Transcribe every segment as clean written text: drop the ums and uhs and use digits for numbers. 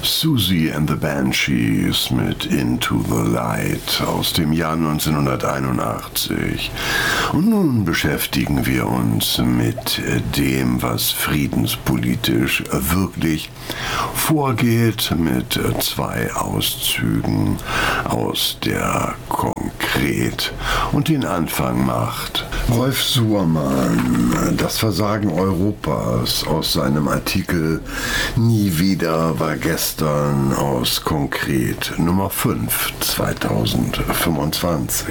Susie and the Banshees mit Into the Light aus dem Jahr 1981. Und nun beschäftigen wir uns mit dem, was friedenspolitisch wirklich vorgeht, mit zwei Auszügen aus der Konkret. Und den Anfang macht Rolf Suhrmann, das Versagen Europas, aus seinem Artikel Nie wieder war gestern aus Konkret Nummer 5 2025.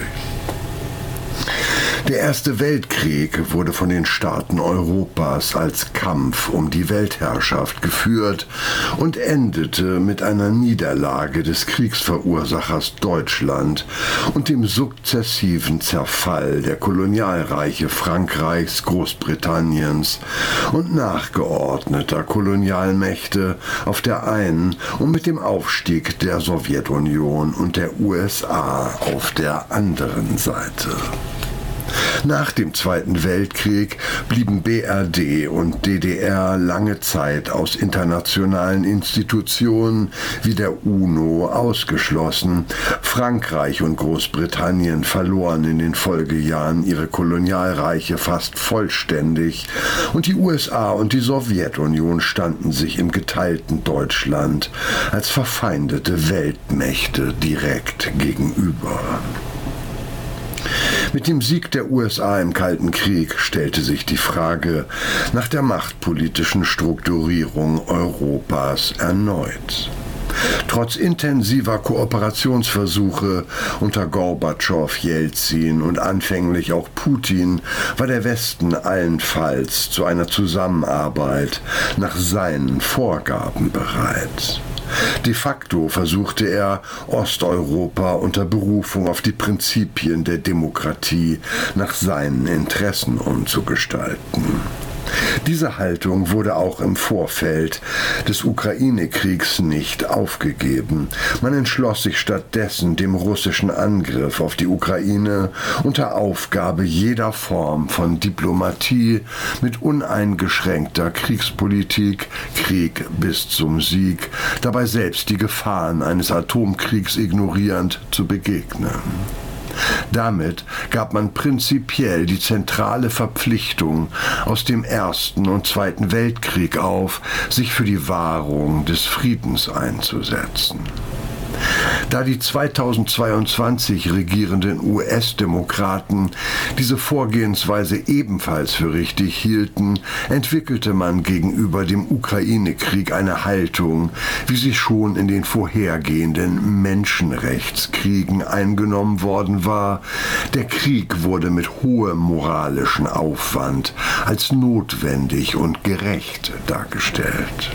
Der Erste Weltkrieg wurde von den Staaten Europas als Kampf um die Weltherrschaft geführt und endete mit einer Niederlage des Kriegsverursachers Deutschland und dem sukzessiven Zerfall der Kolonialreiche Frankreichs, Großbritanniens und nachgeordneter Kolonialmächte auf der einen und mit dem Aufstieg der Sowjetunion und der USA auf der anderen Seite. Nach dem Zweiten Weltkrieg blieben BRD und DDR lange Zeit aus internationalen Institutionen wie der UNO ausgeschlossen. Frankreich und Großbritannien verloren in den Folgejahren ihre Kolonialreiche fast vollständig und die USA und die Sowjetunion standen sich im geteilten Deutschland als verfeindete Weltmächte direkt gegenüber. Mit dem Sieg der USA im Kalten Krieg stellte sich die Frage nach der machtpolitischen Strukturierung Europas erneut. Trotz intensiver Kooperationsversuche unter Gorbatschow, Jelzin und anfänglich auch Putin war der Westen allenfalls zu einer Zusammenarbeit nach seinen Vorgaben bereit. De facto versuchte er, Osteuropa unter Berufung auf die Prinzipien der Demokratie nach seinen Interessen umzugestalten. Diese Haltung wurde auch im Vorfeld des Ukraine-Kriegs nicht aufgegeben. Man entschloss sich stattdessen dem russischen Angriff auf die Ukraine unter Aufgabe jeder Form von Diplomatie mit uneingeschränkter Kriegspolitik, Krieg bis zum Sieg, dabei selbst die Gefahren eines Atomkriegs ignorierend zu begegnen. Damit gab man prinzipiell die zentrale Verpflichtung aus dem Ersten und Zweiten Weltkrieg auf, sich für die Wahrung des Friedens einzusetzen. Da die 2022 regierenden US-Demokraten diese Vorgehensweise ebenfalls für richtig hielten, entwickelte man gegenüber dem Ukraine-Krieg eine Haltung, wie sie schon in den vorhergehenden Menschenrechtskriegen eingenommen worden war. Der Krieg wurde mit hohem moralischen Aufwand als notwendig und gerecht dargestellt.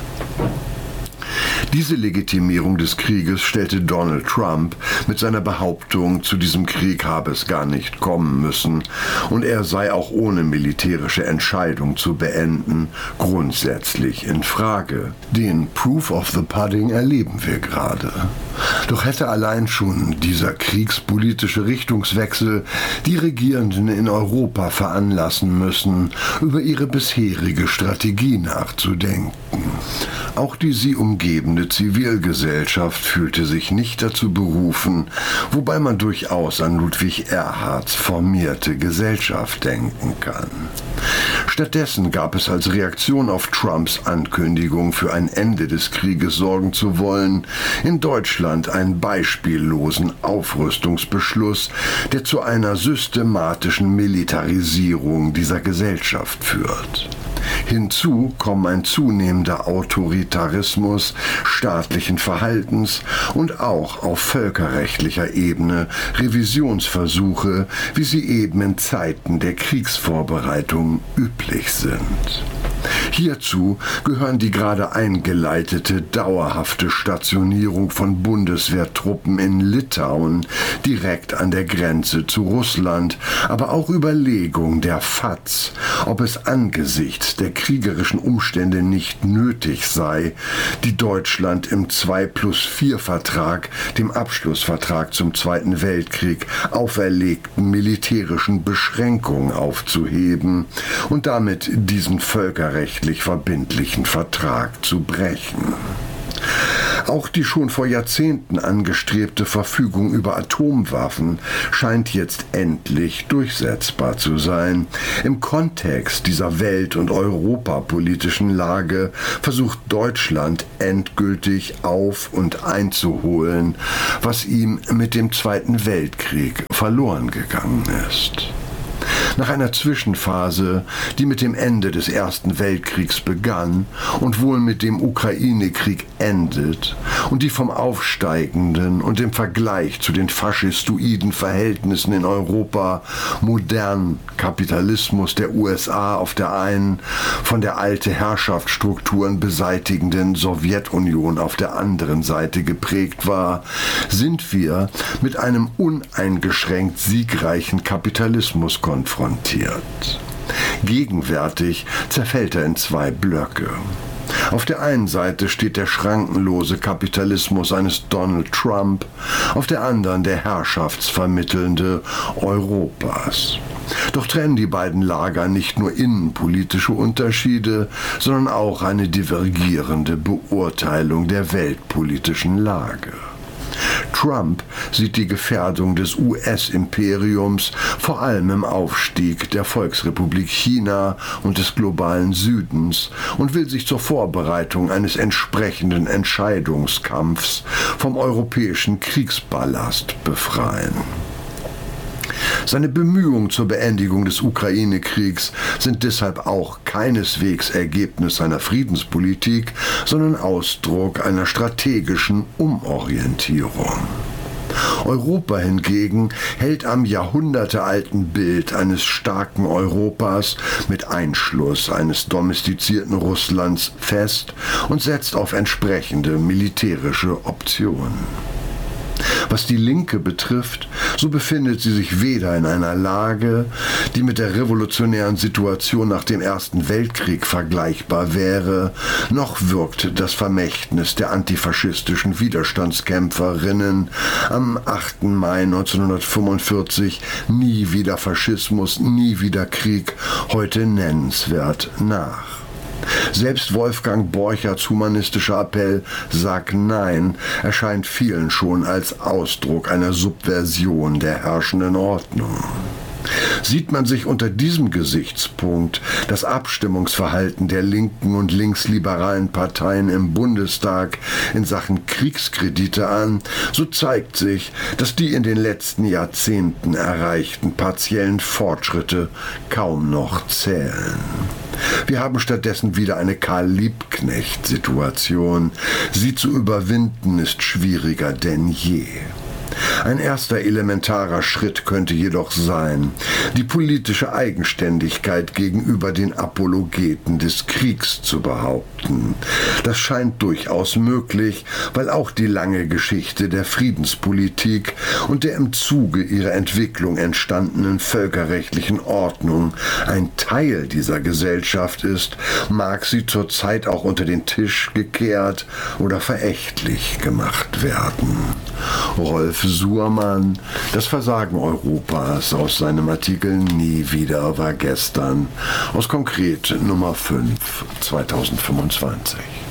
Diese Legitimierung des Krieges stellte Donald Trump mit seiner Behauptung, zu diesem Krieg habe es gar nicht kommen müssen und er sei auch ohne militärische Entscheidung zu beenden, grundsätzlich in Frage. Den Proof of the Pudding erleben wir gerade. Doch hätte allein schon dieser kriegspolitische Richtungswechsel die Regierenden in Europa veranlassen müssen, über ihre bisherige Strategie nachzudenken. Auch die sie umgebende Zivilgesellschaft fühlte sich nicht dazu berufen, wobei man durchaus an Ludwig Erhards formierte Gesellschaft denken kann. Stattdessen gab es als Reaktion auf Trumps Ankündigung, für ein Ende des Krieges sorgen zu wollen, in Deutschland einen beispiellosen Aufrüstungsbeschluss, der zu einer systematischen Militarisierung dieser Gesellschaft führt. Hinzu kommen ein zunehmender Autoritarismus staatlichen Verhaltens und auch auf völkerrechtlicher Ebene Revisionsversuche, wie sie eben in Zeiten der Kriegsvorbereitung üblich sind. Hierzu gehören die gerade eingeleitete dauerhafte Stationierung von Bundeswehrtruppen in Litauen direkt an der Grenze zu Russland, aber auch Überlegung der FAZ, ob es angesichts der kriegerischen Umstände nicht nötig sei, die Deutschland im 2+4-Vertrag, dem Abschlussvertrag zum Zweiten Weltkrieg, auferlegten militärischen Beschränkungen aufzuheben und damit diesen völkerrechtlich verbindlichen Vertrag zu brechen. Auch die schon vor Jahrzehnten angestrebte Verfügung über Atomwaffen scheint jetzt endlich durchsetzbar zu sein. Im Kontext dieser welt- und europapolitischen Lage versucht Deutschland endgültig auf- und einzuholen, was ihm mit dem Zweiten Weltkrieg verloren gegangen ist. Nach einer Zwischenphase, die mit dem Ende des Ersten Weltkriegs begann und wohl mit dem Ukraine-Krieg endet und die vom aufsteigenden und im Vergleich zu den faschistoiden Verhältnissen in Europa modernen Kapitalismus der USA auf der einen, von der alte Herrschaftsstrukturen beseitigenden Sowjetunion auf der anderen Seite geprägt war, sind wir mit einem uneingeschränkt siegreichen Kapitalismus konfrontiert. Gegenwärtig zerfällt er in zwei Blöcke. Auf der einen Seite steht der schrankenlose Kapitalismus eines Donald Trump, auf der anderen der herrschaftsvermittelnde Europas. Doch trennen die beiden Lager nicht nur innenpolitische Unterschiede, sondern auch eine divergierende Beurteilung der weltpolitischen Lage. Trump sieht die Gefährdung des US-Imperiums vor allem im Aufstieg der Volksrepublik China und des globalen Südens und will sich zur Vorbereitung eines entsprechenden Entscheidungskampfs vom europäischen Kriegsballast befreien. Seine Bemühungen zur Beendigung des Ukraine-Kriegs sind deshalb auch keineswegs Ergebnis seiner Friedenspolitik, sondern Ausdruck einer strategischen Umorientierung. Europa hingegen hält am jahrhundertealten Bild eines starken Europas mit Einschluss eines domestizierten Russlands fest und setzt auf entsprechende militärische Optionen. Was die Linke betrifft, so befindet sie sich weder in einer Lage, die mit der revolutionären Situation nach dem Ersten Weltkrieg vergleichbar wäre, noch wirkt das Vermächtnis der antifaschistischen Widerstandskämpferinnen am 8. Mai 1945 „Nie wieder Faschismus, nie wieder Krieg" heute nennenswert nach. Selbst Wolfgang Borcherts humanistischer Appell „Sag Nein" erscheint vielen schon als Ausdruck einer Subversion der herrschenden Ordnung. Sieht man sich unter diesem Gesichtspunkt das Abstimmungsverhalten der linken und linksliberalen Parteien im Bundestag in Sachen Kriegskredite an, so zeigt sich, dass die in den letzten Jahrzehnten erreichten partiellen Fortschritte kaum noch zählen. Wir haben stattdessen wieder eine Karl-Liebknecht-Situation. Sie zu überwinden ist schwieriger denn je. Ein erster elementarer Schritt könnte jedoch sein, die politische Eigenständigkeit gegenüber den Apologeten des Kriegs zu behaupten. Das scheint durchaus möglich, weil auch die lange Geschichte der Friedenspolitik und der im Zuge ihrer Entwicklung entstandenen völkerrechtlichen Ordnung ein Teil dieser Gesellschaft ist, mag sie zurzeit auch unter den Tisch gekehrt oder verächtlich gemacht werden. Rolf Suhrmann, Das Versagen Europas, aus seinem Artikel Nie wieder war gestern, aus Konkret Nummer 5, 2025.